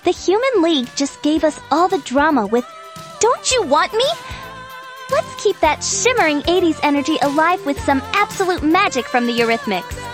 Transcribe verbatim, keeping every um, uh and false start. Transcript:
The Human League just gave us all the drama with "Don't you want me?" Let's keep that shimmering eighties energy alive with some absolute magic from the Eurythmics.